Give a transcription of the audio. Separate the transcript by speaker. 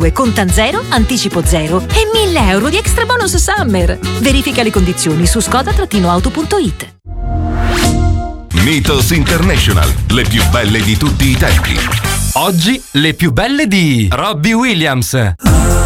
Speaker 1: 2022, contan zero, anticipo zero e 1.000 euro di extra bonus summer. Verifica le condizioni su skoda-auto.it.
Speaker 2: Mythos International, le più belle di tutti i tempi.
Speaker 3: Oggi le più belle di Robbie Williams.